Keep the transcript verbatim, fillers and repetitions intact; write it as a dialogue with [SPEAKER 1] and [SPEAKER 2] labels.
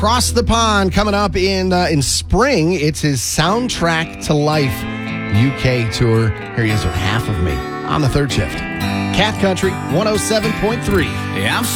[SPEAKER 1] Across the Pond coming up in uh, in spring. It's his Soundtrack to Life U K tour. Here he is with Half of Me on the third shift. Cat Country one oh seven point three.
[SPEAKER 2] Yeah, I'm